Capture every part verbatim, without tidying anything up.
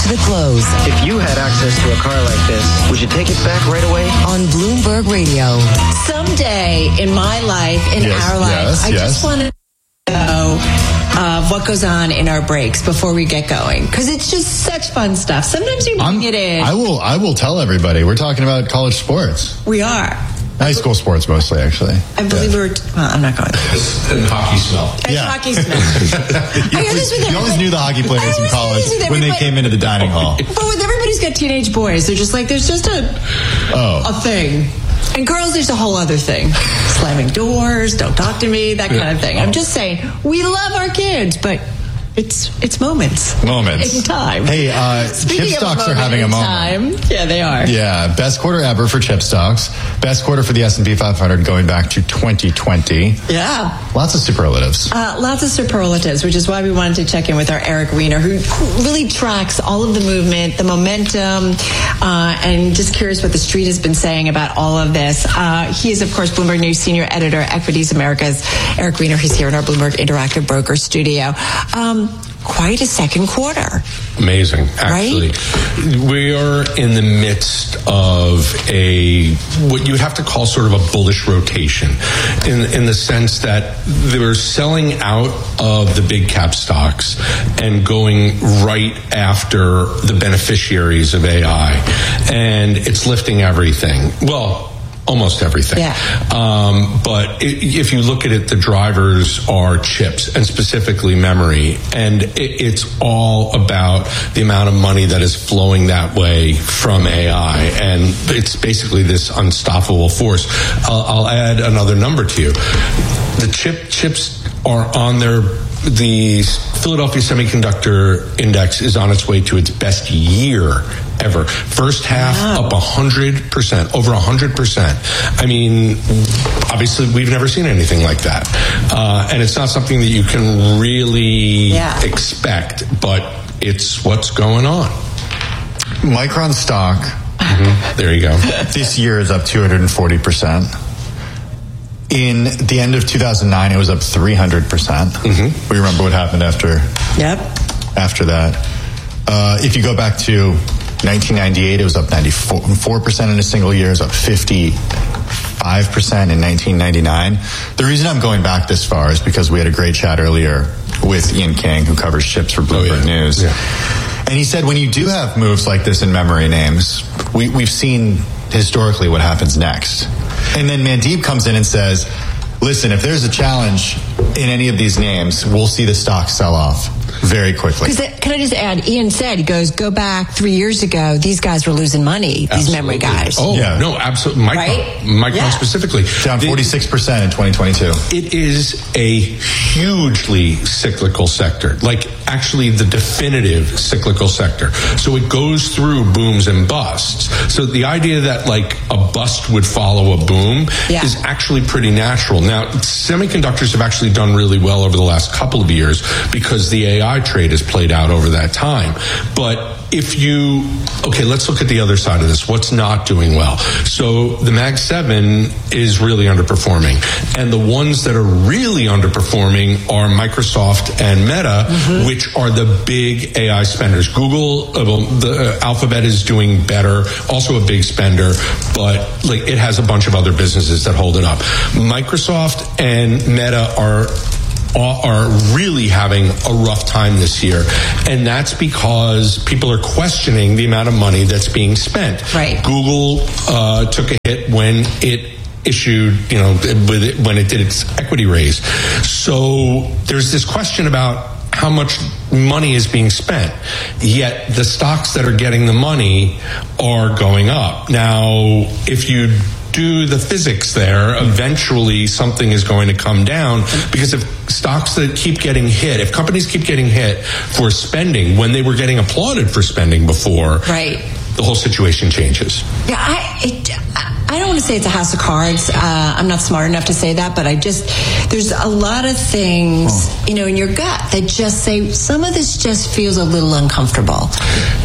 to the close. If you had access to a car like this, would you take it back right away? On Bloomberg Radio. Someday in my life, in Yes, our life, yes, I yes. just want to know uh, what goes on in our breaks before we get going. Because it's just such fun stuff. Sometimes you bring I'm, it in. I will. I will tell everybody. We're talking about college sports, we are. high school sports mostly, actually. I believe Yeah. we're... T- well, I'm not going. And hockey smell. And Yeah. hockey smell. you, I hear this with you always everybody. knew the hockey I players in always college do this with when they everybody. came into the dining hall. But with everybody's got teenage boys, they're just like, there's just a Oh. a thing. And girls, there's a whole other thing. Slamming doors, don't talk to me, that kind of thing. I'm just saying, we love our kids, but it's it's moments. Moments. In time. Hey, uh, Speaking chip of stocks are moment having a in moment. Time, yeah, they are. Yeah, best quarter ever for chip stocks. Best quarter for the S and P five hundred going back to twenty twenty. Yeah. Lots of superlatives. Uh, lots of superlatives, which is why we wanted to check in with our Eric Weiner, who really tracks all of the movement, the momentum, uh, and just curious what the street has been saying about all of this. Uh, he is, of course, Bloomberg News Senior Editor, Equities Americas. Eric Weiner, he's here in our Bloomberg Interactive Broker studio. Um, quite a second quarter. Amazing, actually. Right? We are in the midst of a what you would have to call sort of a bullish rotation, in in the sense that they're selling out of the big cap stocks and going right after the beneficiaries of A I, and it's lifting everything. Well, almost everything. Yeah. Um, but it, if you look at it, the drivers are chips, and specifically memory. And it, it's all about the amount of money that is flowing that way from A I. And it's basically this unstoppable force. I'll, I'll add another number to you. The chip chips are on their the Philadelphia Semiconductor Index is on its way to its best year ever. First half wow. up one hundred percent, over one hundred percent. I mean, obviously, we've never seen anything like that. Uh, and it's not something that you can really yeah. expect, but it's what's going on. Micron stock, mm-hmm. there you go. This year is up two hundred forty percent. In the end of two thousand nine, it was up three hundred percent. Mm-hmm. We remember what happened after, yep. after that. Uh, if you go back to nineteen ninety-eight, it was up ninety-four percent in a single year. It was up fifty-five percent in nineteen ninety-nine. The reason I'm going back this far is because we had a great chat earlier with Ian King, who covers chips for Bloomberg oh, yeah. News. Yeah. And he said when you do have moves like this in memory names, we, we've seen historically what happens next. And then Mandeep comes in and says, listen, if there's a challenge in any of these names, we'll see the stock sell off very quickly. Because can I just add, Ian said, he goes, go back three years ago, these guys were losing money, absolutely. These memory guys. Oh, yeah. no, absolutely. Micron, right? Micron yeah. specifically. Down forty-six percent in twenty twenty-two. It is a hugely cyclical sector, like actually the definitive cyclical sector. So it goes through booms and busts. So the idea that like a bust would follow a boom yeah. is actually pretty natural. Now, semiconductors have actually done really well over the last couple of years because the A I trade has played out over that time. But if you, okay, let's look at the other side of this. What's not doing well? So the Mag seven is really underperforming. And the ones that are really underperforming are Microsoft and Meta, mm-hmm. which are the big A I spenders. Google, uh, well, the uh, Alphabet is doing better, also a big spender, but like it has a bunch of other businesses that hold it up. Microsoft and Meta are are really having a rough time this year. And that's because people are questioning the amount of money that's being spent. Right. Google uh, took a hit when it issued, you know, with it, when it did its equity raise. So there's this question about how much money is being spent, yet the stocks that are getting the money are going up. Now, if you do the physics there, eventually something is going to come down, because if stocks that keep getting hit, if companies keep getting hit for spending when they were getting applauded for spending before, right, the whole situation changes. Yeah, I, it, I don't want to say it's a house of cards. Uh, I'm not smart enough to say that, but I just, there's a lot of things, oh. you know, in your gut that just say some of this just feels a little uncomfortable.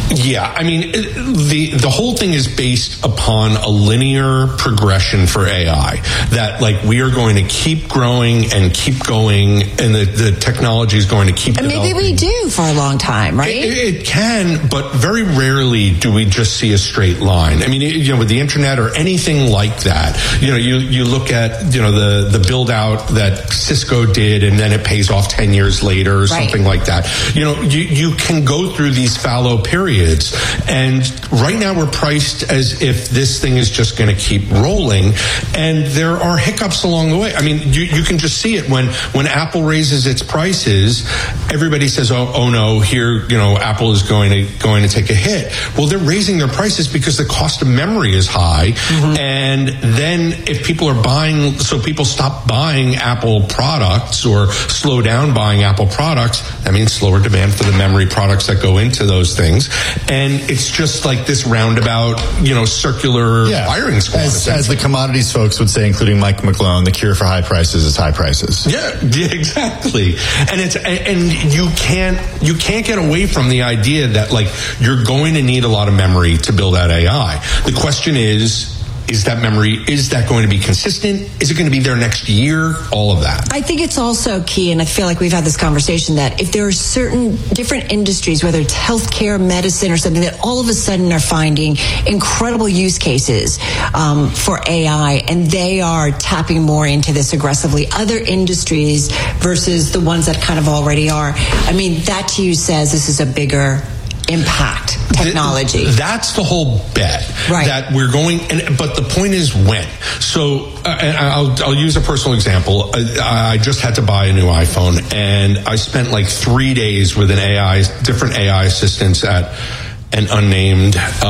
Yeah, I mean, the the whole thing is based upon a linear progression for A I, that like we are going to keep growing and keep going, and the, the technology is going to keep and developing. Maybe we do for a long time, right? It, it can, but very rarely do we just see a straight line. I mean, you know, with the internet or anything like that, you know, you, you look at, you know, the, the build out that Cisco did, and then it pays off ten years later or right. something like that. You know, you, you can go through these fallow periods, and right now we're priced as if this thing is just going to keep rolling, and there are hiccups along the way. I mean, you, you can just see it when, when Apple raises its prices, everybody says, oh, oh no, here, you know, Apple is going to, going to take a hit. Well, they're raising their prices because the cost of memory is high. Mm-hmm. And then if people are buying, so people stop buying Apple products or slow down buying Apple products, that means slower demand for the memory products that go into those things. And it's just like this roundabout, you know, circular yeah. firing squad. As, as the commodities folks would say, including Mike McGlone, the cure for high prices is high prices. Yeah, yeah, exactly. And it's, and you can't, you can't get away from the idea that like you're going to need a lot of memory to build out A I. The question is, is that memory, is that going to be consistent? Is it going to be there next year? All of that. I think it's also key, and I feel like we've had this conversation, that if there are certain different industries, whether it's healthcare, medicine, or something, that all of a sudden are finding incredible use cases um, for A I, and they are tapping more into this aggressively. Other industries versus the ones that kind of already are. I mean, that to you says this is a bigger impact technology. That's the whole bet. Right. That we're going, and, but the point is when. So, uh, and I'll, I'll use a personal example. I, I just had to buy a new iPhone, and I spent like three days with an A I, different A I assistants at an unnamed uh,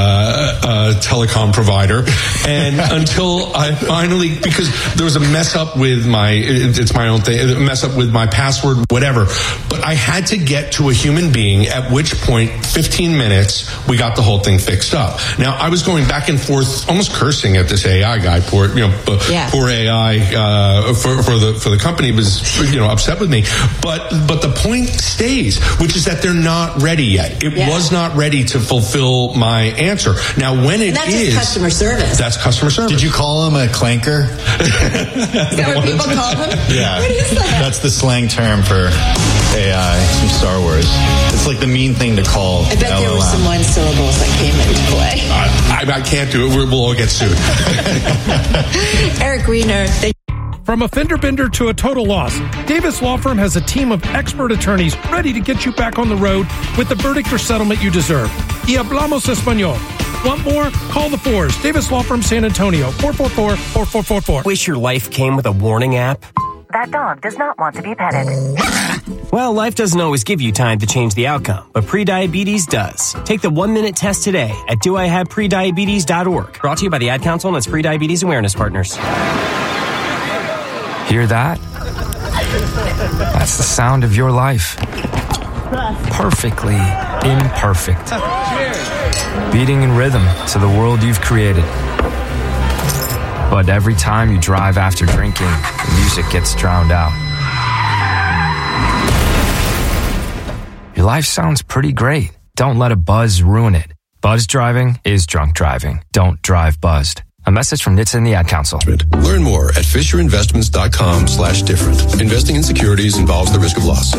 uh, telecom provider, and until I finally, because there was a mess up with my, it's my own thing, a mess up with my password, whatever, but I had to get to a human being, at which point, fifteen minutes, we got the whole thing fixed up. Now, I was going back and forth, almost cursing at this A I guy, poor, you know, yeah. poor A I, uh, for, for the, for the company was, you know, upset with me, but, but the point stays, which is that they're not ready yet. It yeah. was not ready to fulfill my answer. Now, when it that's is... That's customer service. That's customer service. Did you call him a clanker? Is that what people call him? Yeah. What is that? That's the slang term for A I from Star Wars. It's like the mean thing to call I bet L L M. there were some one syllables that came into play. I, I, I can't do it. We'll all get sued. Eric Weiner, thank From a fender bender to a total loss, Davis Law Firm has a team of expert attorneys ready to get you back on the road with the verdict or settlement you deserve. Y hablamos español. Want more? Call the fours. Davis Law Firm San Antonio, four four four, four four four four. Wish your life came with a warning app? That dog does not want to be petted. Well, life doesn't always give you time to change the outcome, but prediabetes does. Take the one-minute test today at do I have prediabetes dot org. Brought to you by the Ad Council and its Prediabetes Awareness Partners. Hear that? That's the sound of your life. Perfectly imperfect. Beating in rhythm to the world you've created. But every time you drive after drinking, the music gets drowned out. Your life sounds pretty great. Don't let a buzz ruin it. Buzz driving is drunk driving. Don't drive buzzed. A message from N H T S A and the Ad Council. Learn more at fisher investments dot com slash different. Investing in securities involves the risk of loss.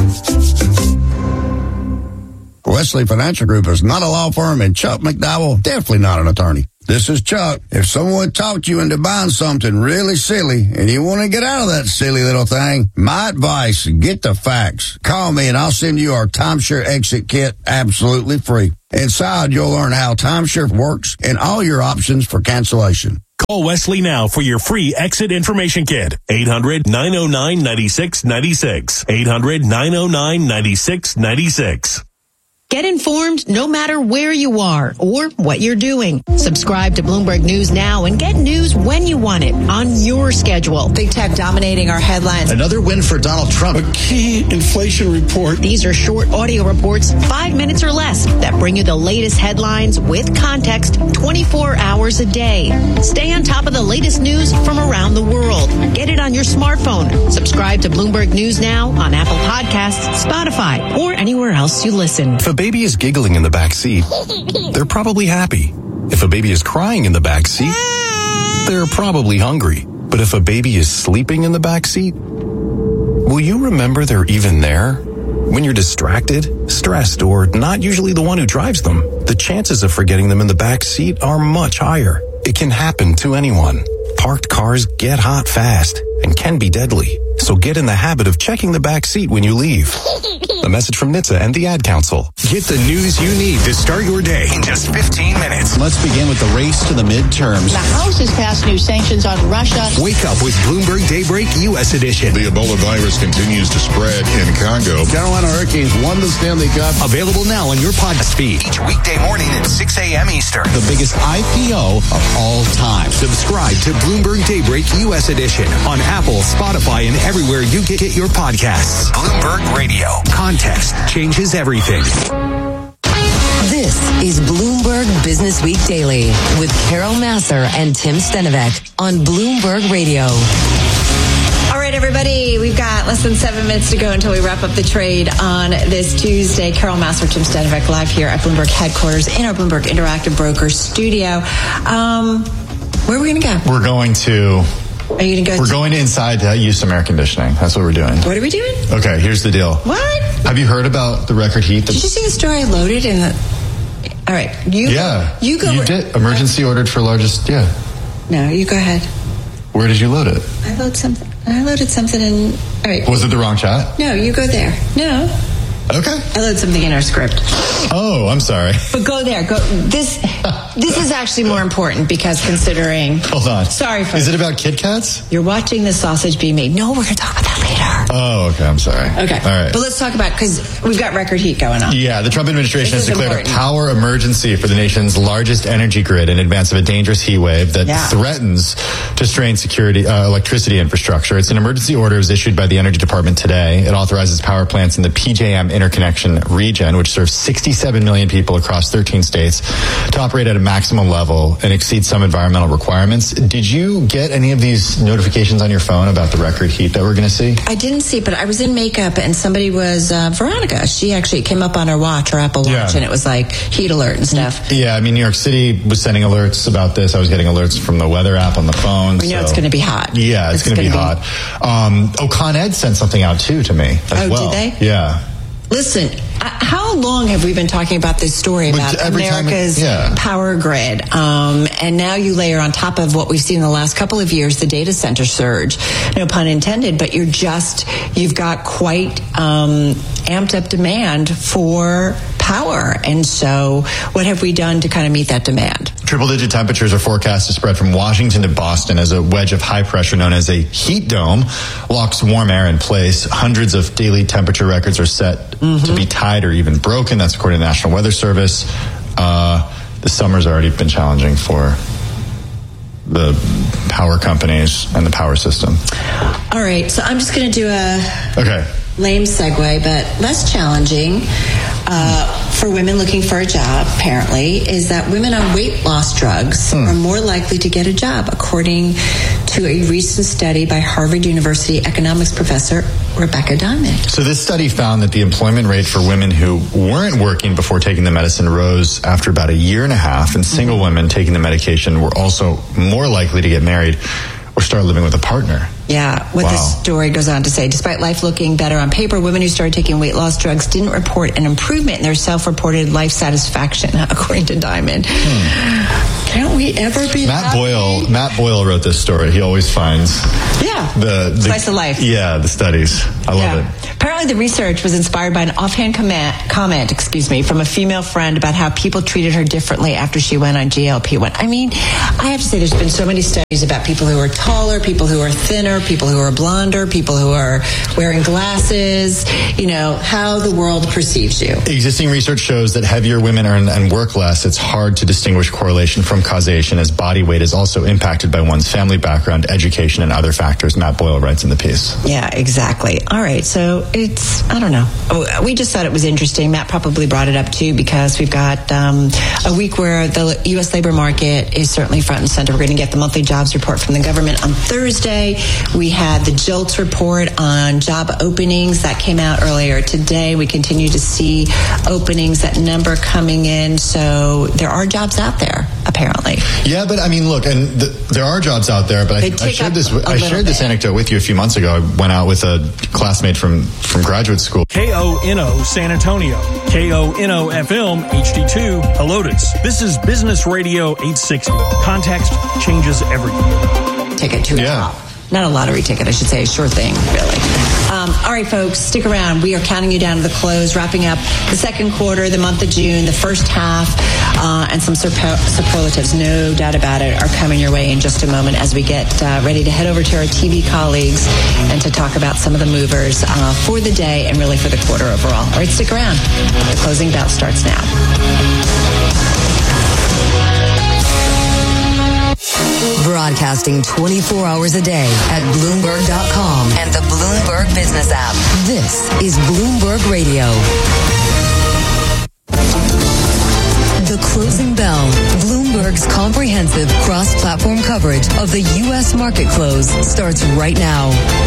Wesley Financial Group is not a law firm, and Chuck McDowell, definitely not an attorney. This is Chuck. If someone talked you into buying something really silly and you want to get out of that silly little thing, my advice, get the facts. Call me and I'll send you our timeshare exit kit absolutely free. Inside, you'll learn how timeshare works and all your options for cancellation. Call Wesley now for your free exit information kit. eight hundred, nine oh nine, nine six nine six. eight hundred, nine oh nine, nine six nine six. Get informed no matter where you are or what you're doing. Subscribe to Bloomberg News now and get news when you want it on your schedule. Big tech dominating our headlines. Another win for Donald Trump. A key inflation report. These are short audio reports, five minutes or less, that bring you the latest headlines with context twenty-four hours a day. Stay on top of the latest news from around the world. Get it on your smartphone. Subscribe to Bloomberg News now on Apple Podcasts, Spotify, or anywhere else you listen. For baby is giggling in the back seat, they're probably happy. If a baby is crying in the back seat, they're probably hungry. But if a baby is sleeping in the back seat, will you remember they're even there? When you're distracted, stressed, or not usually the one who drives them, the chances of forgetting them in the back seat are much higher. It can happen to anyone. Parked cars get hot fast and can be deadly. So get in the habit of checking the back seat when you leave. A message from N H T S A and the Ad Council. Get the news you need to start your day in just fifteen minutes. Let's begin with the race to the midterms. The House has passed new sanctions on Russia. Wake up with Bloomberg Daybreak U S edition. The Ebola virus continues to spread in Congo. Carolina Hurricanes won the Stanley Cup. Available now on your podcast feed each weekday morning at six a.m. Eastern. The biggest I P O of all time. Subscribe to Bloomberg Daybreak U S edition on Apple, Spotify, and everywhere you get your podcasts. Bloomberg Radio. Context changes everything. This is Bloomberg Business Week Daily with Carol Massar and Tim Stenovec on Bloomberg Radio. All right, everybody, we've got less than seven minutes to go until we wrap up the trade on this Tuesday. Carol Massar, Tim Stenovec, live here at Bloomberg headquarters in our Bloomberg Interactive Brokers studio. Um, where are we going to go? We're going to... Are you going to go? We're to- going inside to use some air conditioning. That's what we're doing. What are we doing? Okay, here's the deal. What? Have you heard about the record heat? Did you see the story I loaded in the... All right, you Yeah. Go, you go. You did. Emergency ordered for largest... Yeah. No, you go ahead. Where did you load it? I loaded something. I loaded something in... All right. Was it the wrong chat? No, you go there. No. Okay. I loaded something in our script. Oh, I'm sorry. But go there. Go. This This is actually more important because considering... Hold on. Sorry for... Is it about Kit Kats? You're watching the sausage be made. No, we're going to talk about that later. Oh, okay. I'm sorry. Okay. All right. But let's talk about... Because we've got record heat going on. Yeah, the Trump administration This has is declared important. a power emergency for the nation's largest energy grid in advance of a dangerous heat wave that Yeah. threatens to strain security, uh, electricity infrastructure. It's an emergency order. It was issued by the Energy Department today. It authorizes power plants in the P J M interconnection region, which serves sixty-seven million people across thirteen states, to operate at a maximum level and exceed some environmental requirements. Did you get any of these notifications on your phone about the record heat that we're going to see? I didn't see, but I was in makeup and somebody was, uh, Veronica, she actually came up on her watch, her Apple Watch, Yeah. and it was like heat alert and stuff. Yeah, I mean, New York City was sending alerts about this. I was getting alerts from the weather app on the phone. We know so- it's going to be hot. Yeah, it's, It's going to be gonna hot. Um, oh, Con Ed sent something out too to me as Oh, did well. they? Yeah. Listen, uh, how long have we been talking about this story But about every time it- America's yeah. power grid? Um, and now you layer on top of what we've seen in the last couple of years, the data center surge. No pun intended, but you're just, you've got quite um, amped up demand for power. And so what have we done to kind of meet that demand? Triple-digit temperatures are forecast to spread from Washington to Boston as a wedge of high pressure known as a heat dome locks warm air in place. Hundreds of daily temperature records are set mm-hmm. to be tied or even broken. That's according to the National Weather Service. Uh, the summer's already been challenging for the power companies and the power system. All right, so I'm just going to do a okay. lame segue, but less challenging uh, for women looking for a job, apparently, is that women on weight loss drugs hmm. are more likely to get a job, according to a recent study by Harvard University economics professor Rebecca Diamond. So this study found that the employment rate for women who weren't working before taking the medicine rose after about a year and a half, and single mm-hmm. women taking the medication were also more likely to get married or start living with a partner. Yeah, what wow. the story goes on to say, despite life looking better on paper, women who started taking weight loss drugs didn't report an improvement in their self-reported life satisfaction, according to Diamond. Hmm. Can't we ever be Matt happy? Boyle, Matt Boyle wrote this story. He always finds yeah. the, the slice of life. Yeah, the studies. I love yeah. it. Apparently the research was inspired by an offhand comment, comment, excuse me, from a female friend about how people treated her differently after she went on G L P one. I mean, I have to say there's been so many studies about people who are taller, people who are thinner, people who are blonder, people who are wearing glasses, you know, how the world perceives you. Existing research shows that heavier women earn and work less. It's hard to distinguish correlation from causation, as body weight is also impacted by one's family background, education, and other factors, Matt Boyle writes in the piece. Yeah, exactly. All all right. So it's, I don't know. We just thought it was interesting. Matt probably brought it up too because we've got um, a week where the U S labor market is certainly front and center. We're going to get the monthly jobs report from the government on Thursday. We had the JOLTS report on job openings that came out earlier today. We continue to see openings, that number coming in. So there are jobs out there, apparently. Yeah, but I mean, look, and the, there are jobs out there, but I, I shared this I shared this anecdote with you a few months ago. I went out with a classmate from, from graduate school. K O N O San Antonio. K O N O F M H D two Helotes. This is Business Radio eight sixty. Context changes everything. Ticket to a yeah. top. Not a lottery ticket, I should say. Sure thing, really. Um, all right, folks, stick around. We are counting you down to the close, wrapping up the second quarter, the month of June, the first half, uh, and some super- superlatives, no doubt about it, are coming your way in just a moment as we get uh, ready to head over to our T V colleagues and to talk about some of the movers uh, for the day and really for the quarter overall. All right, stick around. The closing bell starts now. Broadcasting twenty-four hours a day at Bloomberg dot com and the Bloomberg Business app. This is Bloomberg Radio. The closing bell. Bloomberg's comprehensive cross-platform coverage of the U S market close starts right now.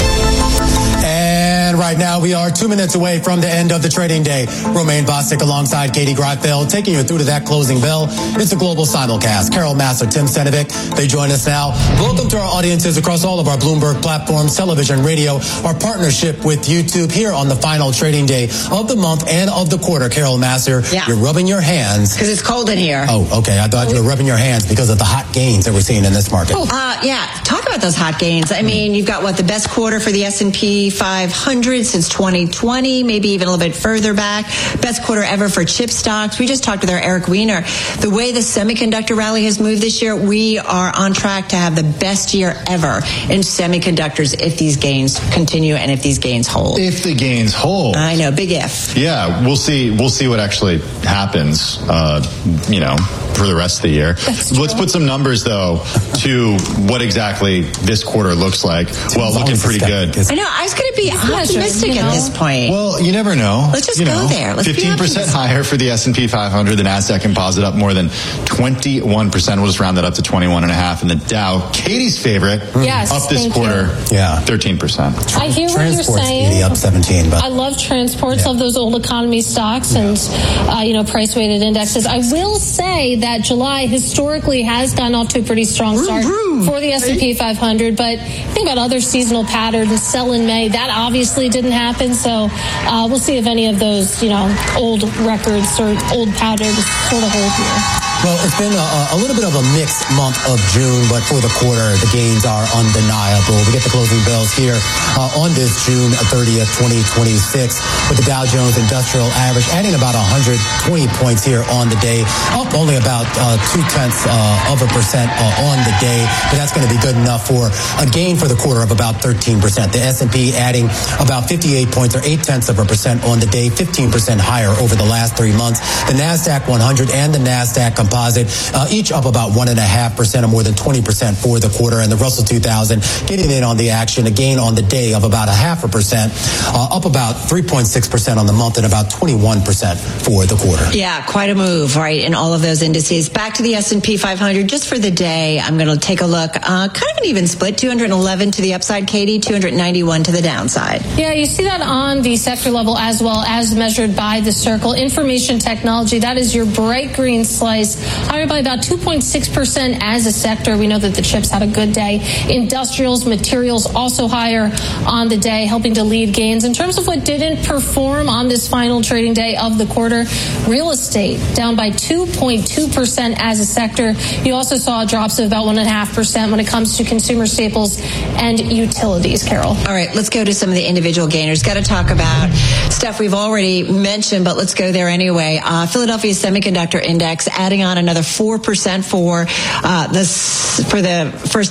And right now we are two minutes away from the end of the trading day. Romaine Bostic alongside Katie Greifeld taking you through to that closing bell. It's a global simulcast. Carol Massar, Tim Stenovic, they join us now. Welcome to our audiences across all of our Bloomberg platforms, television, radio, our partnership with YouTube here on the final trading day of the month and of the quarter. Carol Massar, yeah. You're rubbing your hands. Because it's cold in here. Oh, okay. I thought you were rubbing your hands because of the hot gains that we're seeing in this market. Oh, uh, yeah. Talk about those hot gains. I mean, you've got, what, the best quarter for the S and P five hundred since twenty twenty, maybe even a little bit further back. Best quarter ever for chip stocks. We just talked with our Eric Weiner. The way the semiconductor rally has moved this year, we are on track to have the best year ever in semiconductors if these gains continue and if these gains hold. If the gains hold. I know, big if. Yeah, we'll see. We'll see what actually happens, uh, you know, for the rest of the year. Let's put some numbers, though, to what exactly this quarter looks like. Well, looking pretty good. I know. I was going to be optimistic you know? at this point. Well, you never know. Let's just you go know, there. Let's fifteen percent higher for the S and P five hundred. The NASDAQ Composite up more than twenty-one percent. We'll just round that up to twenty-one and a half. And the Dow, Katie's favorite, yes, up this thank quarter. You. Yeah, thirteen percent. I hear what you're saying. Katie, up seventeen. But I love transports, yeah. love those old economy stocks yeah. and, uh, you know, price-weighted indexes. I will say that July historically has gotten off to a pretty strong start for the S and P five hundred. But think about other seasonal patterns. Sell in May, that obviously didn't happen. So uh, we'll see if any of those, you know, old records or old patterns sort of hold here. Well, it's been a, a little bit of a mixed month of June, but for the quarter, the gains are undeniable. We get the closing bells here uh, on this June thirtieth, twenty twenty-six, with the Dow Jones Industrial Average adding about one hundred twenty points here on the day, up only about uh, two-tenths uh, of a percent uh, on the day, but that's going to be good enough for a gain for the quarter of about thirteen percent. The S and P adding about fifty-eight points, or eight-tenths of a percent on the day, fifteen percent higher over the last three months. The NASDAQ one hundred and the NASDAQ Composite Uh, each up about one and a half percent or more than twenty percent for the quarter, and the Russell two thousand getting in on the action, a gain on the day of about a half a percent, uh, up about three point six percent on the month and about twenty-one percent for the quarter. Yeah, quite a move, right, in all of those indices. Back to the S and P five hundred, just for the day, I'm going to take a look. Uh, kind of an even split, two hundred eleven to the upside, Katie, two hundred ninety-one to the downside. Yeah, you see that on the sector level as well as measured by the Circle. Information technology, that is your bright green slice, higher by about two point six percent as a sector. We know that the chips had a good day. Industrials, materials also higher on the day, helping to lead gains. In terms of what didn't perform on this final trading day of the quarter, real estate down by two point two percent as a sector. You also saw drops of about one point five percent when it comes to consumer staples and utilities, Carol. All right, let's go to some of the individual gainers. Got to talk about stuff we've already mentioned, but let's go there anyway. Uh, Philadelphia Semiconductor Index adding on another four percent for uh, this for the first half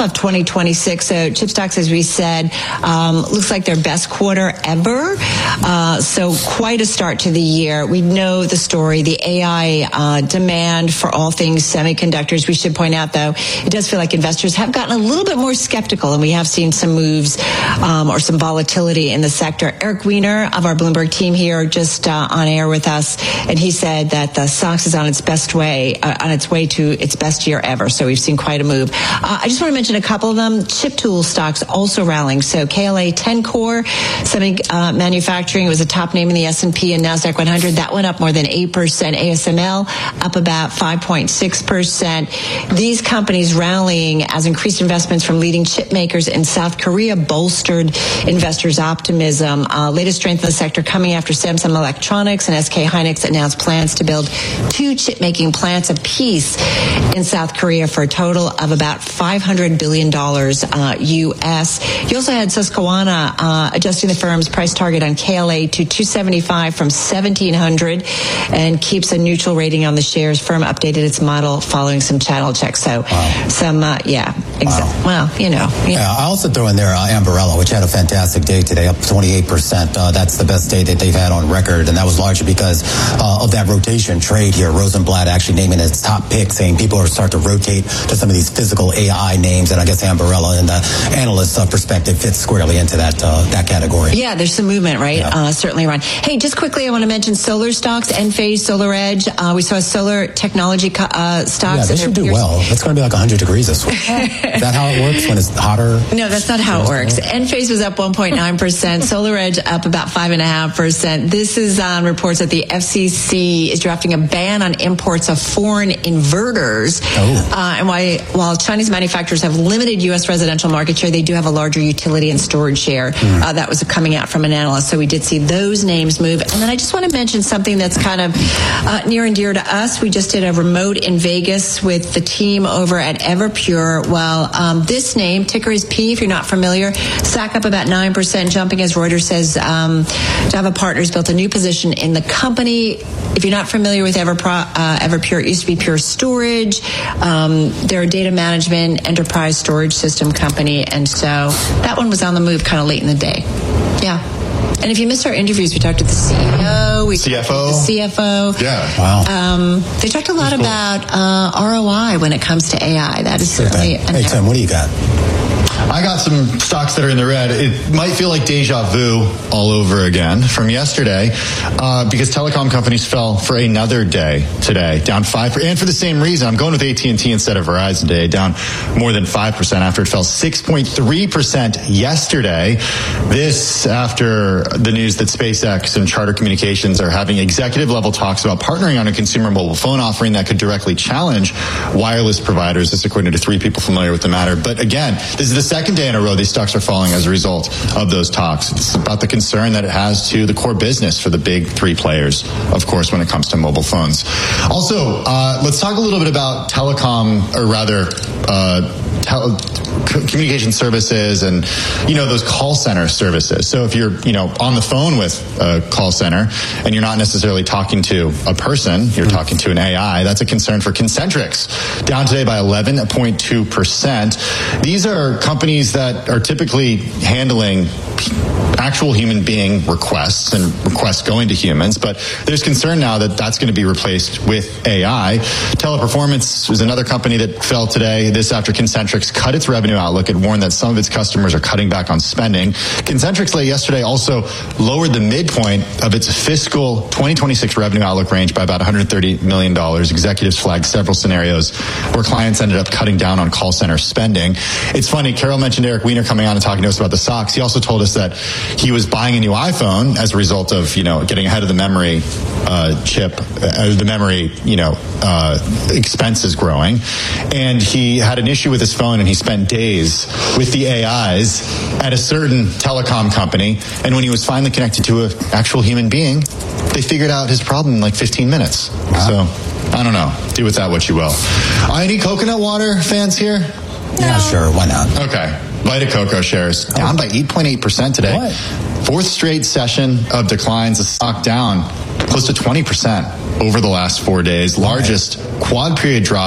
off twenty twenty-six. So chip stocks, as we said, um, looks like their best quarter ever. Uh, so quite a start to the year. We know the story, the A I uh, demand for all things semiconductors. We should point out, though, it does feel like investors have gotten a little bit more skeptical, and we have seen some moves um, or some volatility in the sector. Eric Weiner of our Bloomberg team here just uh, on air with us, and he said that the stocks is on its best way, uh, on its way to its best year ever. So we've seen quite a move. Uh, I just want to mention a couple of them. Chip tool stocks also rallying. So K L A ten core semi uh, manufacturing was a top name in the S and P and NASDAQ one hundred. That went up more than eight percent. A S M L up about five point six percent. These companies rallying as increased investments from leading chip makers in South Korea bolstered investors' optimism. Uh, latest strength in the sector coming after Samsung Electronics and S K Hynix announced plans to build two chip-making plants apiece in South Korea for a total of about five hundred billion dollars uh, U S. You also had Susquehanna uh, adjusting the firm's price target on K L A to two seventy-five from seventeen hundred and keeps a neutral rating on the shares. Firm updated its model following some channel checks. So wow. some, uh, yeah, exa- wow. well, you know. Yeah. yeah, I also throw in there uh, Ambarella, which had a fantastic day today, up twenty-eight percent. Uh, that's the best day that they've had on record, and that was largely because uh, of that rotation trade here. Rosenblatt actually naming its top pick, saying people are starting to rotate to some of these physical A I names, and I guess Ambarella, in the analyst uh, perspective, fits squarely into that uh, that category. Yeah, there's some movement, right? Yeah. Uh, certainly, Ron. Hey, just quickly, I want to mention solar stocks, Enphase, SolarEdge. Uh, we saw solar technology uh, stocks. Yeah, they should do peers. well. It's going to be like one hundred degrees this week. Is that how it works when it's hotter? No, that's not how it works. Enphase was up one point nine percent. SolarEdge up about five point five percent. This is on reports that the F C C is drafting a ban on imports of foreign inverters. Oh. Uh, and why, while Chinese manufacturers have limited U S residential market share, they do have a larger utility and storage share. Mm. Uh, that was coming out from an analyst. So we did see those names move. And then I just want to mention something that's kind of uh, near and dear to us. We just did a remote in Vegas with the team over at Everpure. Well, um, this name, ticker is P, if you're not familiar, stock up about nine percent, jumping as Reuters says um, Java Partners built a new position in the company. If you're not familiar with Everpro, uh, Everpure, it used to be Pure Storage. Um, they're a data management enterprise storage system company. And so that one was on the move kind of late in the day. Yeah. And if you missed our interviews, we talked to the C E O, we C F O, talked to the C F O. Yeah, wow. Um, they talked a lot cool. about uh, R O I when it comes to A I. That is certainly. Hey, Tim, what do you got? I got some stocks that are in the red. It might feel like deja vu all over again from yesterday uh, because telecom companies fell for another day today, down five percent. And for the same reason, I'm going with A T and T instead of Verizon today, down more than five percent after it fell six point three percent yesterday. This after the news that SpaceX and Charter Communications are having executive level talks about partnering on a consumer mobile phone offering that could directly challenge wireless providers. This according to three people familiar with the matter. But again, this is the second day in a row these stocks are falling as a result of those talks. It's about the concern that it has to the core business for the big three players, of course, when it comes to mobile phones. Also, uh, let's talk a little bit about telecom, or rather, uh, tel- communication services and, you know, those call center services. So if you're, you know, on the phone with a call center and you're not necessarily talking to a person, you're mm-hmm. talking to an A I, that's a concern for Concentrix, down today by eleven point two percent. These are companies that are typically handling actual human being requests and requests going to humans, but there's concern now that that's going to be replaced with A I. Teleperformance is another company that fell today. This after Concentrix cut its revenue outlook. It warned that some of its customers are cutting back on spending. Concentrix late yesterday also lowered the midpoint of its fiscal twenty twenty-six revenue outlook range by about one hundred thirty million dollars. Executives flagged several scenarios where clients ended up cutting down on call center spending. It's funny, Carol mentioned Eric Weiner coming on and talking to us about the stocks. He also told us that he was buying a new iPhone as a result of, you know, getting ahead of the memory uh, chip, uh, the memory, you know, uh, expenses growing. And he had an issue with his phone and he spent days with the A Is at a certain telecom company. And when he was finally connected to an actual human being, they figured out his problem in like fifteen minutes. Wow. So, I don't know. Do with that what you will. Uh, any coconut water fans here? No. Yeah, sure. Why not? Okay. Vita Coco shares down by eight point eight percent today. What? Fourth straight session of declines. The stock down close to twenty percent over the last four days. Largest quad period drop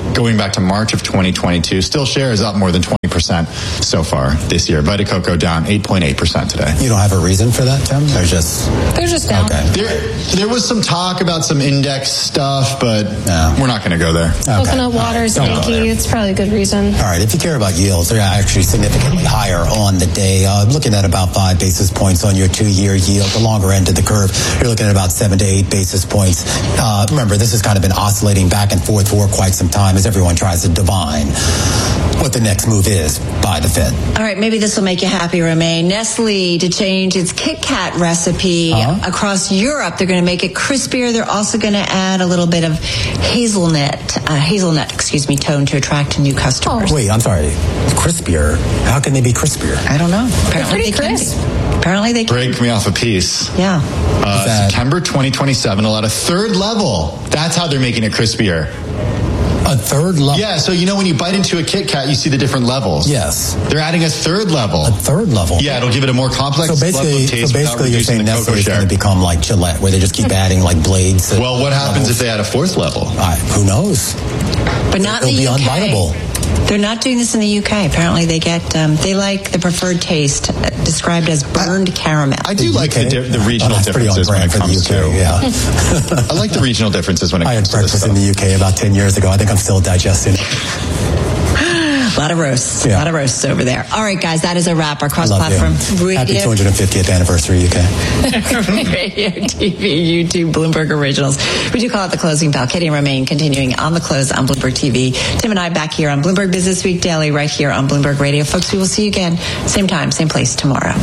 going back to March of twenty twenty-two. Still shares up more than twenty percent so far this year. Vita Coco down eight point eight percent today. You don't have a reason for that, Tim? They're just... They're just down. Okay. There, there was some talk about some index stuff, but no. we're not going to go there. Okay. Coconut water's Yankee. It's probably a good reason. All right. If you care about yields, they're actually significantly higher on the day. Uh, looking at about five basis points on your two-year yield. The longer end of the curve, you're looking at about seven to eight basis points. Uh, remember, this has kind of been oscillating back and forth for quite some time as everyone tries to divine what the next move is by the Fed. All right, maybe this will make you happy, Romaine. Nestle to change its Kit Kat recipe uh-huh. across Europe. They're going to make it crispier. They're also going to add a little bit of hazelnut, uh, hazelnut, excuse me, tone to attract new customers. Oh, wait, I'm sorry. Crispier? How can they be crispier? I don't know. Apparently they crisp. can. Apparently they can. Break me off a piece. Yeah. Uh, September twenty twenty-seven, allowed a third level. That's how they're making it crispier. A third level? Yeah, so you know when you bite into a Kit Kat, you see the different levels. Yes. They're adding a third level. A third level? Yeah, it'll give it a more complex so basically, level of taste. So basically you're saying Nestle is going to become like Gillette, where they just keep adding like blades. Well, what happens levels. if they add a fourth level? Uh, who knows? But not It'll in the be U K. unbiteable. They're not doing this in the U K. Apparently they get, um, they like the preferred taste uh, described as burned I, caramel. I do the like the, di- the regional oh, differences when it comes U K, to... Yeah. I like the regional differences when it I comes to I had breakfast in the U K about ten years ago. I think I'm still digesting it. A lot of roasts. Yeah. A lot of roasts over there. All right, guys, that is a wrap. Our cross-platform radio. Happy two hundred fiftieth anniversary, U K. Radio, T V, YouTube, Bloomberg Originals. We do call it the closing bell. Katie and Romaine continuing on the close on Bloomberg T V. Tim and I back here on Bloomberg Business Week Daily right here on Bloomberg Radio. Folks, we will see you again, same time, same place tomorrow.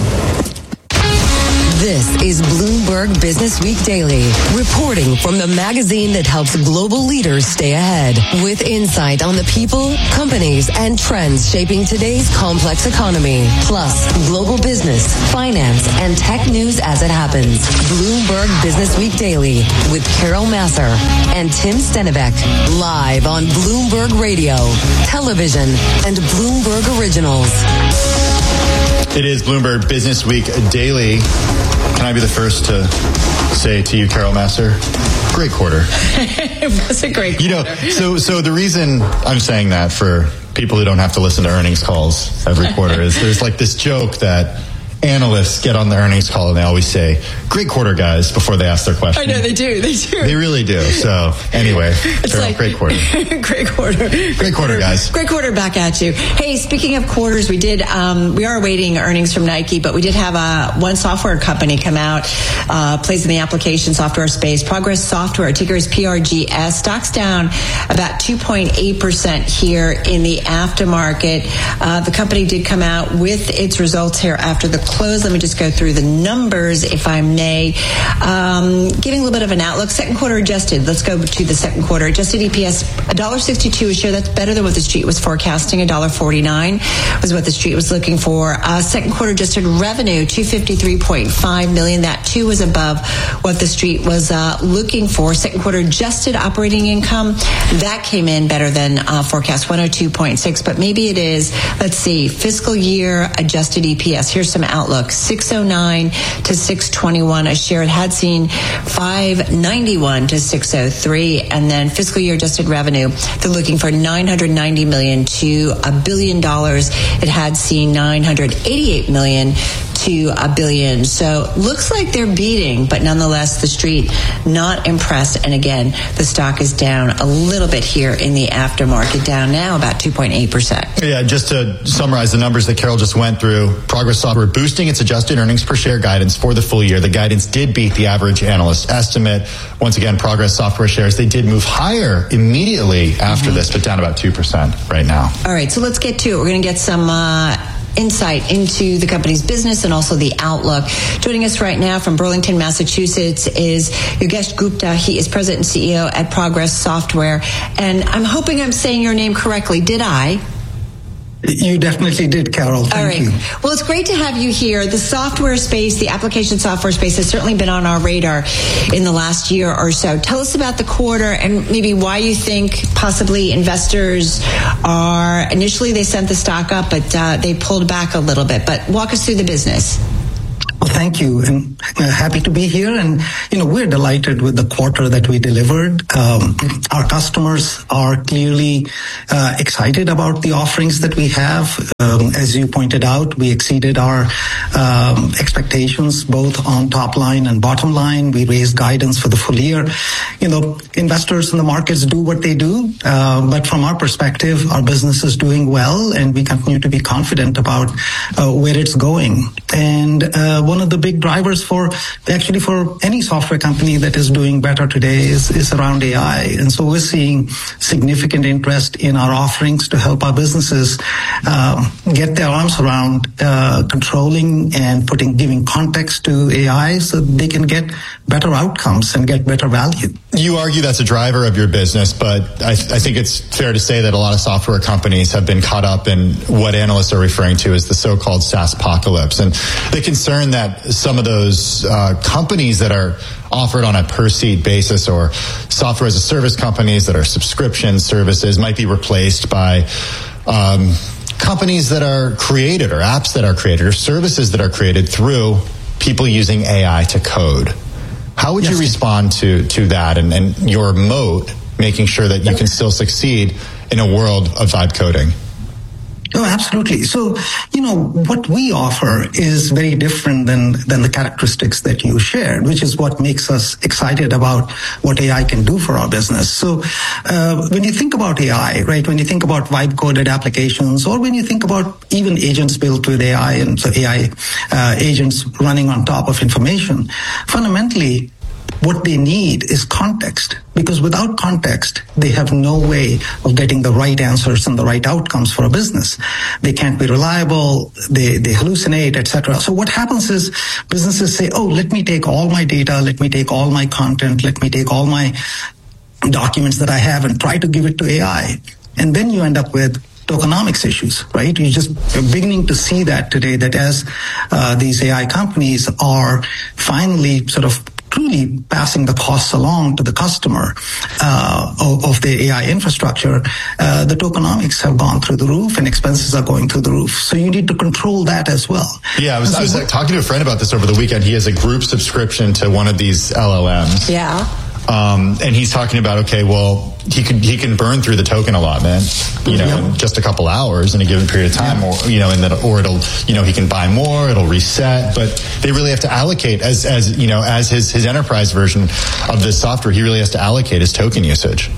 This is Bloomberg Business Week Daily, reporting from the magazine that helps global leaders stay ahead, with insight on the people, companies, and trends shaping today's complex economy, plus global business, finance, and tech news as it happens. Bloomberg Business Week Daily with Carol Massar and Tim Stenivek, live on Bloomberg Radio, television, and Bloomberg Originals. It is Bloomberg Business Week Daily. Can I be the first to say to you, Carol Massar, great quarter. It was a great quarter. You know, so so the reason I'm saying that for people who don't have to listen to earnings calls every quarter is there's like this joke that analysts get on the earnings call and they always say, great quarter, guys, before they ask their question. I know, they do. They do. They really do. So anyway, it's Carol, like, great quarter. great quarter. Great, great quarter, guys. Great quarter back at you. Hey, speaking of quarters, we did, um, we are awaiting earnings from Nike, but we did have a, one software company come out, uh, plays in the application software space. Progress Software, ticker is P R G S. Stock's down about two point eight percent here in the aftermarket. Uh, the company did come out with its results here after the close. Let me just go through the numbers, if I may. Um, giving a little bit of an outlook. Second quarter adjusted. Let's go to the second quarter. Adjusted E P S, one dollar sixty-two a share. That's better than what the street was forecasting. one dollar forty-nine was what the street was looking for. Uh, second quarter adjusted revenue, two hundred fifty-three point five million dollars. That too was above what the street was uh, looking for. Second quarter adjusted operating income, that came in better than uh, forecast, one oh two point six. But maybe it is, let's see, fiscal year adjusted E P S. Here's some outlook. six oh nine to six twenty-one a share. It had seen five ninety-one to six oh three, and then fiscal year adjusted revenue, they're looking for nine hundred ninety million to a billion dollars. It had seen nine hundred eighty-eight million to a billion. So looks like they're beating, but nonetheless the street not impressed. And again, the stock is down a little bit here in the aftermarket, down now about two point eight percent. Yeah, just to summarize the numbers that Carol just went through, Progress Software boosting its adjusted earnings per share guidance for the full year. The guidance did beat the average analyst estimate. Once again, Progress Software shares, they did move higher immediately after mm-hmm. this, but down about two percent right now. All right, so let's get to it. We're going to get some uh, insight into the company's business and also the outlook. Joining us right now from Burlington, Massachusetts is Yogesh Gupta. He is president and C E O at Progress Software. And I'm hoping I'm saying your name correctly. Did I? You definitely did, Carol. Thank All right. you. Well, it's great to have you here. The software space, the application software space has certainly been on our radar in the last year or so. Tell us about the quarter and maybe why you think possibly investors are, initially they sent the stock up, but uh, they pulled back a little bit. But walk us through the business. Well, thank you, and uh, happy to be here. And you know, we're delighted with the quarter that we delivered. Um, our customers are clearly uh, excited about the offerings that we have. Um, as you pointed out, we exceeded our um, expectations both on top line and bottom line. We raised guidance for the full year. You know, investors in the markets do what they do, uh, but from our perspective, our business is doing well, and we continue to be confident about uh, where it's going. And uh, one of the big drivers for actually for any software company that is doing better today is, is around A I. And so we're seeing significant interest in our offerings to help our businesses uh, get their arms around uh, controlling and putting, giving context to A I so they can get better outcomes and get better value. You argue that's a driver of your business, but I, I think it's fair to say that a lot of software companies have been caught up in what analysts are referring to as the so-called SaaS apocalypse. And the concern that some of those uh, companies that are offered on a per-seat basis or software as a service companies that are subscription services might be replaced by um, companies that are created or apps that are created or services that are created through people using A I to code. How would yes. you respond to, to that and, and your moat, making sure that you can still succeed in a world of vibe coding? Oh, absolutely. So, you know, what we offer is very different than, than the characteristics that you shared, which is what makes us excited about what A I can do for our business. So, uh, when you think about A I, right, when you think about vibe-coded applications, or when you think about even agents built with A I and so A I uh, agents running on top of information, fundamentally, what they need is context, because without context, they have no way of getting the right answers and the right outcomes for a business. They can't be reliable, they, they hallucinate, et cetera. So what happens is businesses say, oh, let me take all my data, let me take all my content, let me take all my documents that I have and try to give it to A I. And then you end up with tokenomics issues, right? You just you're beginning to see that today, that as uh, these A I companies are finally sort of truly passing the costs along to the customer uh, of, of the A I infrastructure, uh, the tokenomics have gone through the roof and expenses are going through the roof. So you need to control that as well. Yeah, I was, so I was like, talking to a friend about this over the weekend. He has a group subscription to one of these L L Ms. Yeah. Um, and he's talking about, okay, well, he can he can burn through the token allotment, you know, yep. in just a couple hours in a given period of time, or you know, and then or it'll, you know, he can buy more, it'll reset, but they really have to allocate as as you know, as his his enterprise version of this software, he really has to allocate his token usage.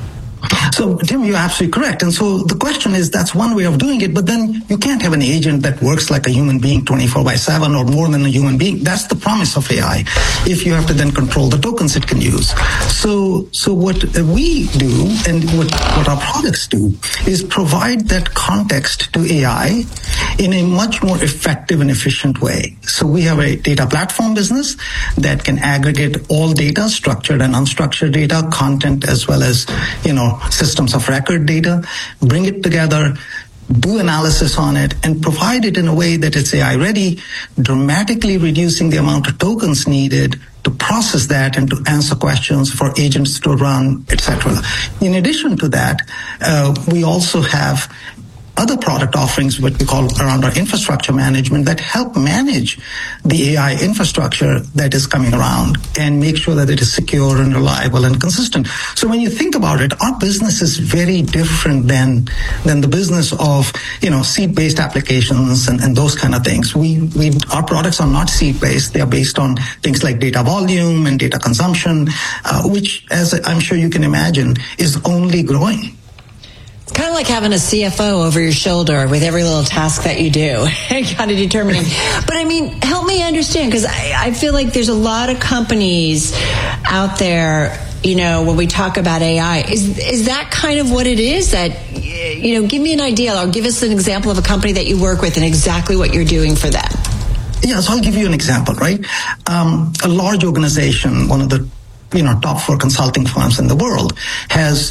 So, Tim, you're absolutely correct. And so the question is, that's one way of doing it, but then you can't have an agent that works like a human being twenty-four by seven or more than a human being. That's the promise of A I. If you have to then control the tokens it can use. So, so what we do and what, what our products do is provide that context to A I in a much more effective and efficient way. So we have a data platform business that can aggregate all data, structured and unstructured data, content, as well as, you know, systems of record data, bring it together, do analysis on it, and provide it in a way that it's A I ready, dramatically reducing the amount of tokens needed to process that and to answer questions for agents to run, et cetera. In addition to that, uh, we also have other product offerings, what we call around our infrastructure management, that help manage the A I infrastructure that is coming around and make sure that it is secure and reliable and consistent. So when you think about it, our business is very different than than the business of, you know, seat-based applications and, and those kind of things. We we our products are not seat-based. They are based on things like data volume and data consumption, uh, which, as I'm sure you can imagine, is only growing. It's kind of like having a C F O over your shoulder with every little task that you do, kind of determining. But I mean, help me understand, because I, I feel like there's a lot of companies out there, you know, when we talk about A I, is is that kind of what it is? That, you know, give me an idea or give us an example of a company that you work with and exactly what you're doing for them. Yeah, so I'll give you an example, right? Um, a large organization, one of the, you know, top four consulting firms in the world, has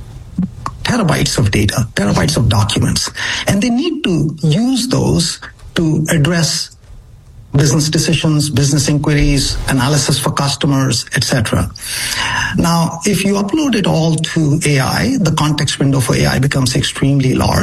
terabytes of data, terabytes of documents, and they need to use those to address business decisions, business inquiries, analysis for customers, et cetera. Now, if you upload it all to A I, the context window for A I becomes extremely large,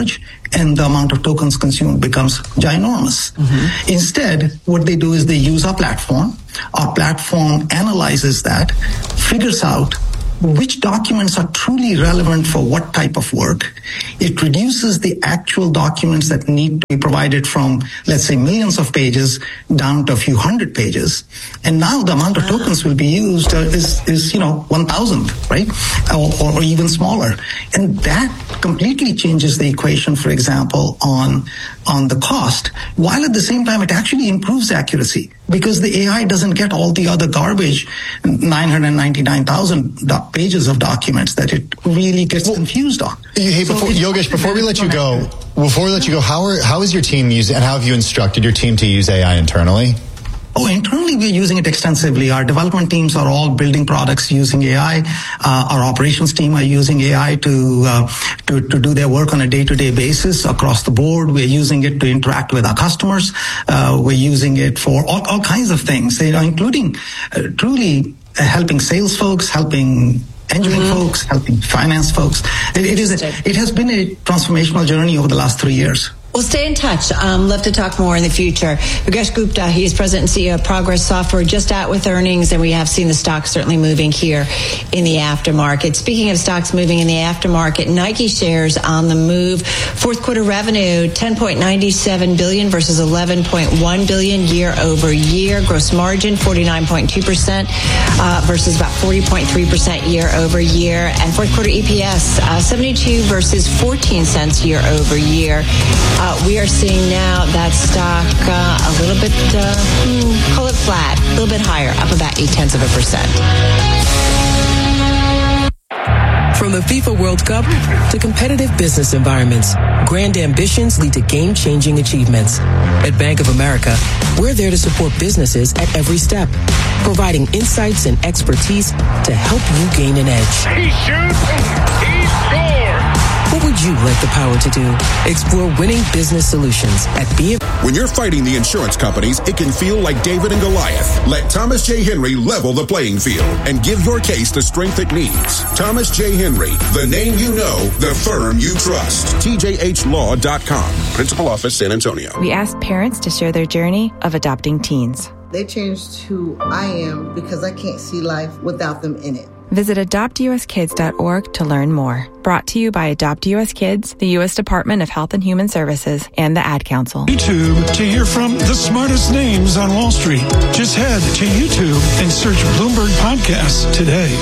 and the amount of tokens consumed becomes ginormous. Mm-hmm. Instead, what they do is they use our platform. Our platform analyzes that, figures out which documents are truly relevant for what type of work. It reduces the actual documents that need to be provided from, let's say, millions of pages down to a few hundred pages. And now the amount of tokens will be used uh, is, is, you know, one thousand, right? Or, or even smaller. And that completely changes the equation, for example, on, on the cost, while at the same time it actually improves accuracy because the A I doesn't get all the other garbage, nine hundred ninety-nine thousand do- pages of documents that it really gets well, confused on. Hey, before, so Yogesh, before we let you go, before we let you go, how are how is your team using, and how have you instructed your team to use A I internally? Oh, internally we're using it extensively. Our development teams are all building products using A I. Uh, our operations team are using A I to, uh, to to do their work on a day-to-day basis across the board. We're using it to interact with our customers. Uh, we're using it for all, all kinds of things, you know, including uh, truly helping sales folks, helping engineering mm-hmm. folks, helping finance folks. It, it is. A, it has been a transformational journey over the last three years. Well, stay in touch. Um, love to talk more in the future. Yogesh Gupta, he is president and C E O of Progress Software, just out with earnings, and we have seen the stock certainly moving here in the aftermarket. Speaking of stocks moving in the aftermarket, Nike shares on the move. Fourth quarter revenue, ten point nine seven billion dollars versus eleven point one billion dollars year over year. Gross margin, forty-nine point two percent uh, versus about forty point three percent year over year. And fourth quarter E P S, uh, seventy-two versus fourteen cents year over year. Uh, we are seeing now that stock uh, a little bit, uh, hmm, call it flat, a little bit higher, up about eight tenths of a percent. From the FIFA World Cup to competitive business environments, grand ambitions lead to game-changing achievements. At Bank of America, we're there to support businesses at every step, providing insights and expertise to help you gain an edge. He shoots, he scores! What would you like the power to do? Explore winning business solutions at B of A. When you're fighting the insurance companies, it can feel like David and Goliath. Let Thomas J. Henry level the playing field and give your case the strength it needs. Thomas J. Henry, the name you know, the firm you trust. T J H law dot com. Principal Office, San Antonio. We asked parents to share their journey of adopting teens. They changed who I am because I can't see life without them in it. Visit adopt u s kids dot org to learn more. Brought to you by Adopt U S Kids, the U S Department of Health and Human Services, and the Ad Council. YouTube to hear from the smartest names on Wall Street. Just head to YouTube and search Bloomberg Podcasts today.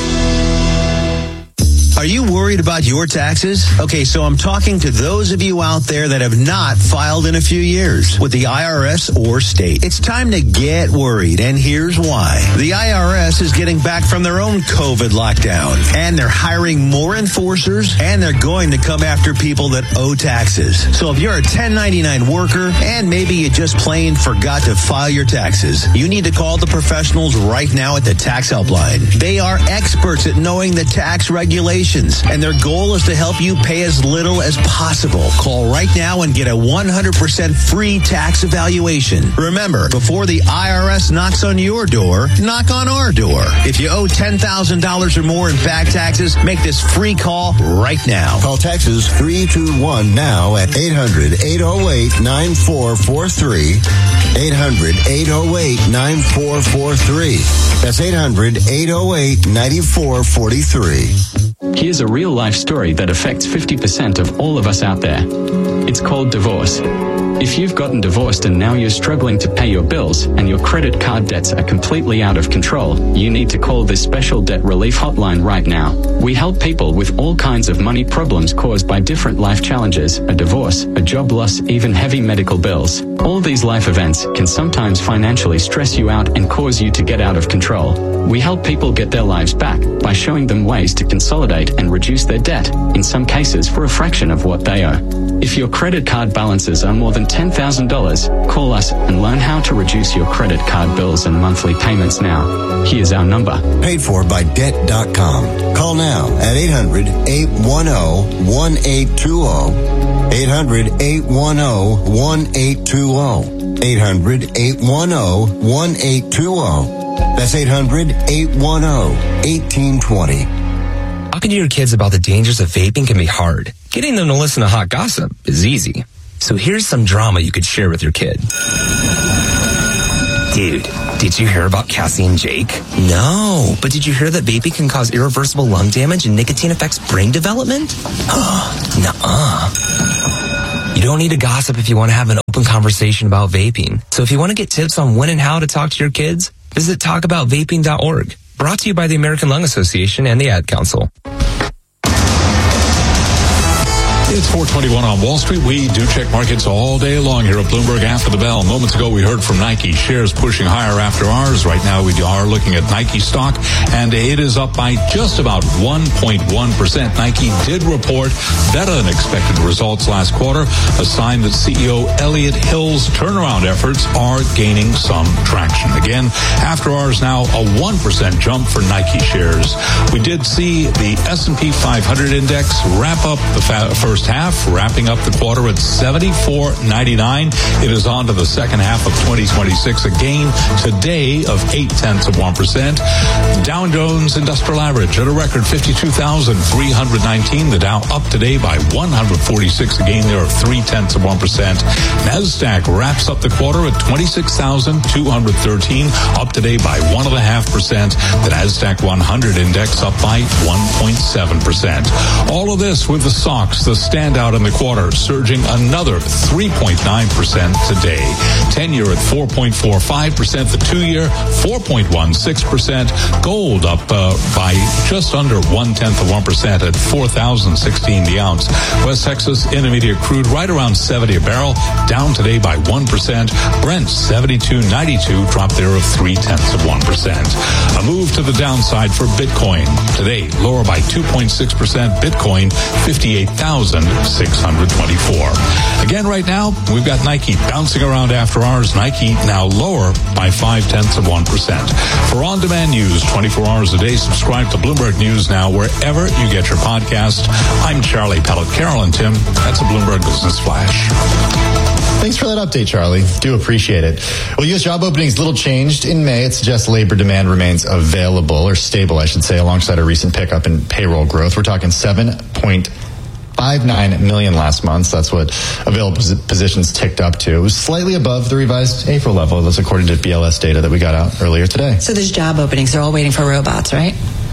Are you worried about your taxes? Okay, so I'm talking to those of you out there that have not filed in a few years with the I R S or state. It's time to get worried, and here's why. The I R S is getting back from their own COVID lockdown, and they're hiring more enforcers, and they're going to come after people that owe taxes. So if you're a ten ninety-nine worker, and maybe you just plain forgot to file your taxes, you need to call the professionals right now at the Tax Helpline. They are experts at knowing the tax regulations, and their goal is to help you pay as little as possible. Call right now and get a one hundred percent free tax evaluation. Remember, before the I R S knocks on your door, knock on our door. If you owe ten thousand dollars or more in back taxes, make this free call right now. Call Taxes three two one now at eight hundred, eight oh eight, nine four four three. eight hundred, eight oh eight, nine four four three. That's eight hundred, eight oh eight, nine four four three. Here's a real-life story that affects fifty percent of all of us out there. It's called divorce. If you've gotten divorced and now you're struggling to pay your bills and your credit card debts are completely out of control, you need to call this special debt relief hotline right now. We help people with all kinds of money problems caused by different life challenges, a divorce, a job loss, even heavy medical bills. All these life events can sometimes financially stress you out and cause you to get out of control. We help people get their lives back by showing them ways to consolidate and reduce their debt, in some cases for a fraction of what they owe. If your credit card balances are more than ten thousand dollars, call us and learn how to reduce your credit card bills and monthly payments now. Here's our number. Paid for by debt dot com. Call now at eight hundred, eight one zero, one eight two zero. eight hundred, eight one zero, one eight two zero. eight hundred, eight one zero, one eight two zero. That's eight hundred, eight one zero, one eight two zero. Talking to your kids about the dangers of vaping can be hard. Getting them to listen to hot gossip is easy. So here's some drama you could share with your kid. Dude, did you hear about Cassie and Jake? No, but did you hear that vaping can cause irreversible lung damage and nicotine affects brain development? Nuh-uh. You don't need to gossip if you want to have an open conversation about vaping. So if you want to get tips on when and how to talk to your kids, visit talk about vaping dot org. Brought to you by the American Lung Association and the Ad Council. It's four twenty-one on Wall Street. We do check markets all day long here at Bloomberg after the bell. Moments ago, we heard from Nike. Shares pushing higher after ours. Right now, we are looking at Nike stock, and it is up by just about one point one percent. Nike did report better than expected results last quarter, a sign that C E O Elliott Hill's turnaround efforts are gaining some traction. Again, after ours now, a one percent jump for Nike shares. We did see the S and P five hundred index wrap up the fa- first half, wrapping up the quarter at seventy-four ninety-nine. It is on to the second half of twenty twenty-six, a gain today of eight tenths of one percent. Dow Jones Industrial Average at a record fifty-two thousand three hundred nineteen. The Dow up today by one hundred forty-six, a gain there of three tenths of one percent. Nasdaq wraps up the quarter at twenty-six thousand two hundred thirteen, up today by one and a half percent. The Nasdaq one hundred index up by one point seven percent. All of this with the stocks, the standout in the quarter, surging another three point nine percent today. ten-year at four point four five percent. The two-year, four point one six percent. Gold up uh, by just under one-tenth of one percent at four thousand sixteen the ounce. West Texas Intermediate crude right around seventy a barrel, down today by one percent. Brent seventy-two ninety-two, drop there of three-tenths of one percent. A move to the downside for Bitcoin. Today, lower by two point six percent. Bitcoin, fifty-eight thousand six hundred twenty-four. Again, right now, we've got Nike bouncing around after ours. Nike now lower by five-tenths of one percent. For on-demand news twenty-four hours a day, subscribe to Bloomberg News Now wherever you get your podcast. I'm Charlie Pellet. Carol and Tim, that's a Bloomberg Business Flash. Thanks for that update, Charlie. Do appreciate it. Well, U S job openings little changed in May. It suggests labor demand remains available, or stable, I should say, alongside a recent pickup in payroll growth. We're talking seven point five nine million last month. So that's what available positions ticked up to. It was slightly above the revised April level. That's according to B L S data that we got out earlier today. So there's job openings. They're all waiting for robots, right?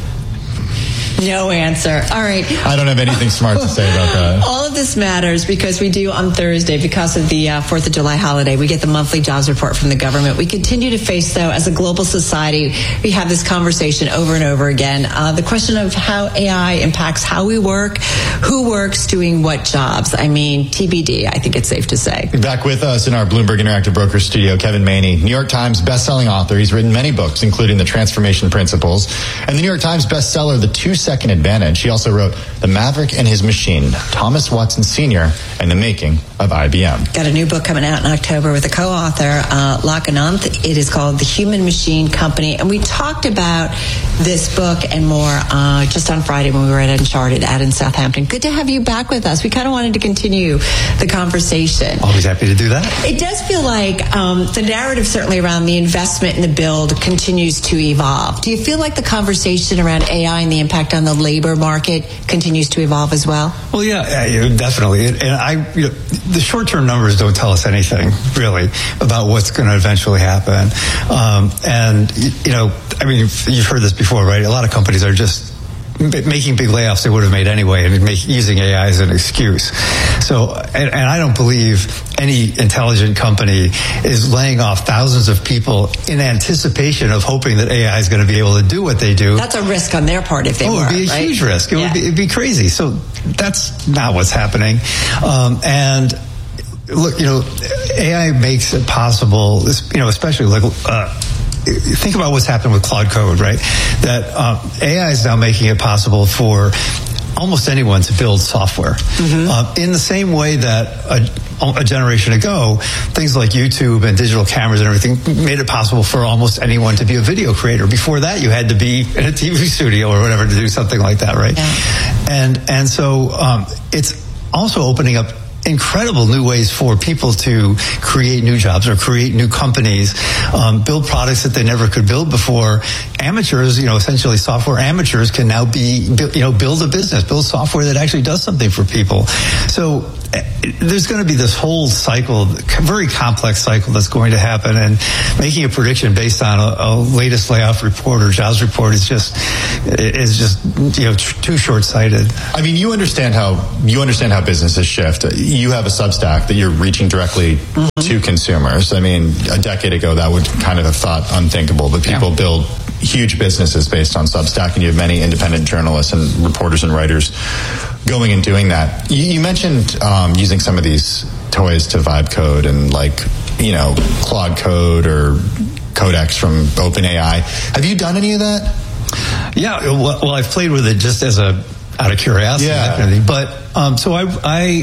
No answer. All right. I don't have anything smart to say about that. All of this matters because we do on Thursday, because of the uh, fourth of July holiday, we get the monthly jobs report from the government. We continue to face, though, as a global society, we have this conversation over and over again. Uh, the question of how A I impacts how we work, who works, doing what jobs. I mean, T B D, I think it's safe to say. Back with us in our Bloomberg Interactive Brokers studio, Kevin Maney, New York Times bestselling author. He's written many books, including The Transformation Principles, and the New York Times bestseller, The Two Second Advantage. He also wrote The Maverick and His Machine, Thomas Watson Senior and the Making of I B M. Got a new book coming out in October with a co-author, uh, Lak Ananth. It is called The Human Machine Company. And we talked about this book and more uh, just on Friday when we were at Uncharted out in Southampton. Good to have you back with us. We kind of wanted to continue the conversation. Always happy to do that. It does feel like um, the narrative certainly around the investment and the build continues to evolve. Do you feel like the conversation around A I and the impact on the labor market continues to evolve as well? Well, yeah, yeah definitely. And I, you know, the short-term numbers don't tell us anything really about what's going to eventually happen. Um, and you know, I mean, you've heard this before, right? A lot of companies are just making big layoffs they would have made anyway and make, using A I as an excuse. So, and, and I don't believe any intelligent company is laying off thousands of people in anticipation of hoping that A I is going to be able to do what they do. That's a risk on their part if they oh, were, it would be a right? huge risk. It yeah. would be, it'd be crazy. So that's not what's happening. Um, and look, you know, A I makes it possible, you know, especially like, uh, think about what's happened with Cloud Code, right? That um, A I is now making it possible for almost anyone to build software. Mm-hmm. Uh, in the same way that a, a generation ago, things like YouTube and digital cameras and everything made it possible for almost anyone to be a video creator. Before that, you had to be in a T V studio or whatever to do something like that, right? Yeah. And and so um, it's also opening up incredible new ways for people to create new jobs or create new companies, um, build products that they never could build before. Amateurs, you know, essentially software amateurs can now be, you know, build a business, build software that actually does something for people. So uh, there's going to be this whole cycle, very complex cycle that's going to happen, and making a prediction based on a, a latest layoff report or jobs report is just is just you know tr- too short-sighted. I mean, you understand how you understand how businesses shift. You have a Substack that you're reaching directly mm-hmm. to consumers. I mean, a decade ago that would kind of have thought unthinkable, but people yeah. build huge businesses based on Substack, and you have many independent journalists and reporters and writers going and doing that. You, you mentioned um, using some of these toys to vibe code and like, you know, Claude Code or Codex from OpenAI. Have you done any of that? Yeah, well, well I've played with it just as a out of curiosity, yeah. that kind of thing. But um, so I,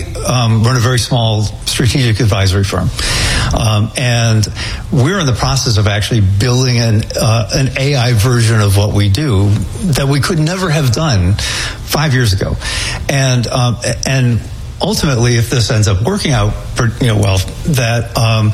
I um, run a very small strategic advisory firm, um, and we're in the process of actually building an uh, an A I version of what we do that we could never have done five years ago, and um, and. Ultimately, if this ends up working out, you know, well, that um,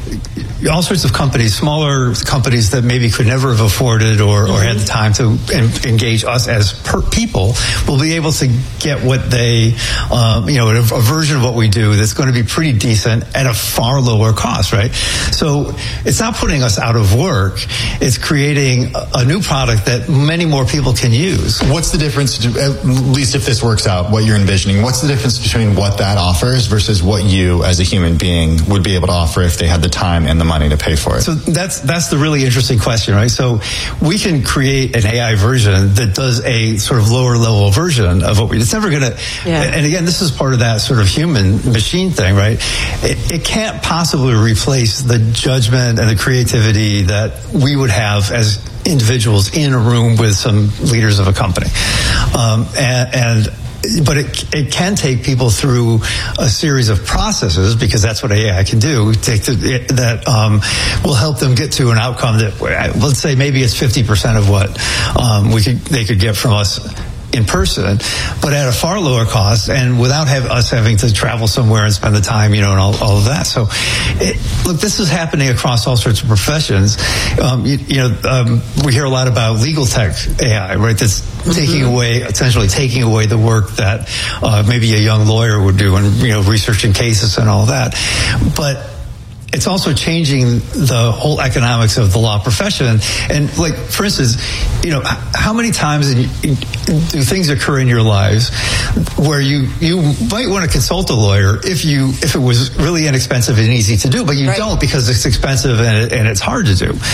all sorts of companies, smaller companies that maybe could never have afforded or, or had the time to en- engage us as per people, will be able to get what they, um, you know, a, a version of what we do that's going to be pretty decent at a far lower cost, right? So it's not putting us out of work; it's creating a, a new product that many more people can use. What's the difference? At least if this works out, what you're envisioning, what's the difference between what that offers versus what you as a human being would be able to offer if they had the time and the money to pay for it? So that's that's the really interesting question, right? So we can create an A I version that does a sort of lower level version of what we, it's never going to, yeah. and again, this is part of that sort of human machine thing, right? It, it can't possibly replace the judgment and the creativity that we would have as individuals in a room with some leaders of a company. Um, and, and But it it can take people through a series of processes, because that's what A I can do. Take the, it, that um, will help them get to an outcome that, let's say, maybe it's fifty percent of what um, we could they could get from us in person, but at a far lower cost, and without have us having to travel somewhere and spend the time, you know, and all, all of that. So, it, look, this is happening across all sorts of professions. Um, you, you know, um, we hear a lot about legal tech A I, right? That's mm-hmm. taking away, essentially taking away the work that uh, maybe a young lawyer would do, and you know, researching cases and all that. But it's also changing the whole economics of the law profession. And like, for instance, you know, how many times do things occur in your lives where you, you might want to consult a lawyer if you, if it was really inexpensive and easy to do, but you right. don't, because it's expensive and, it, and it's hard to do.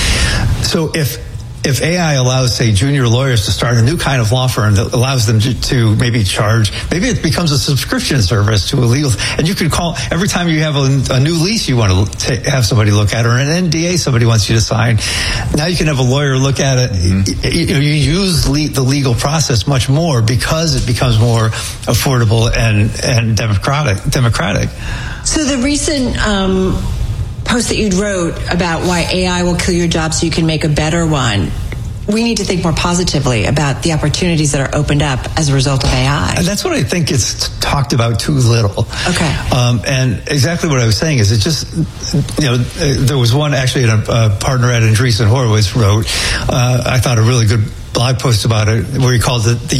So if, If A I allows, say, junior lawyers to start a new kind of law firm that allows them to, to maybe charge, maybe it becomes a subscription service to a legal, and you can call every time you have a, a new lease you want to t- have somebody look at, or an N D A somebody wants you to sign. Now you can have a lawyer look at it. Mm-hmm. You, you, you use le- the legal process much more because it becomes more affordable and and democratic. Democratic. So the recent Um post that you wrote about why A I will kill your job so you can make a better one. We need to think more positively about the opportunities that are opened up as a result of A I. And that's what I think it's talked about too little. Okay. Um, and exactly what I was saying is it just, you know, there was one actually a, a partner at Andreessen Horowitz wrote, uh, I thought a really good blog post about it, where he called it the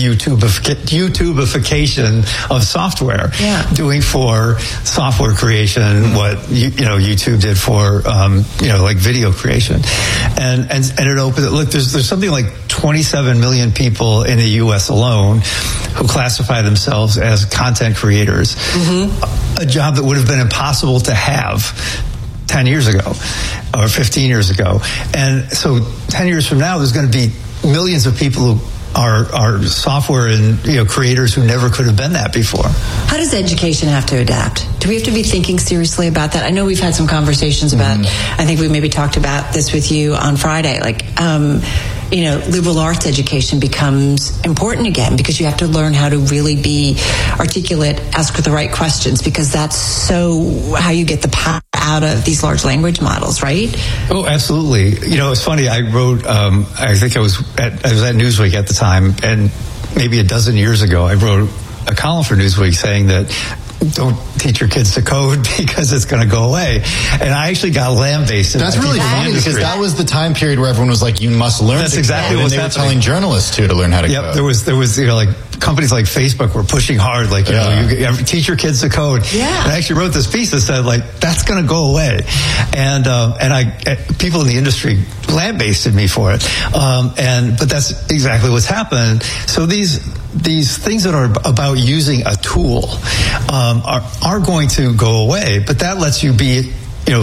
YouTubification of software, yeah. doing for software creation what you, you know YouTube did for um, you know like video creation, and and and it opened. Look, there's there's something like twenty-seven million people in the U S alone who classify themselves as content creators, mm-hmm. a, a job that would have been impossible to have ten years ago or fifteen years ago, and so ten years from now there's going to be millions of people who are are software and you know creators who never could have been that before. How does education have to adapt? Do we have to be thinking seriously about that? I know we've had some conversations about, mm-hmm. I think we maybe talked about this with you on Friday, like, um, you know, liberal arts education becomes important again because you have to learn how to really be articulate, ask the right questions, because that's so how you get the power out of these large language models, right? Oh, absolutely. You know, it's funny. I wrote, um, I think I was at, I was at Newsweek at the time, and maybe a dozen years ago, I wrote a column for Newsweek saying that don't teach your kids to code because it's going to go away. And I actually got lambasted. That's really funny because that was the time period where everyone was like, you must learn That's to exactly code. what And they was were happening. telling journalists too to learn how to yep, code. there was, there was, you know, like companies like Facebook were pushing hard, like, you Yeah. know, you, you teach your kids to code. Yeah. And I actually wrote this piece that said, like, that's going to go away. And, um, and I, uh, people in the industry lambasted me for it. Um, and, but that's exactly what's happened. So these, these things that are about using a tool, um, are, are going to go away, but that lets you be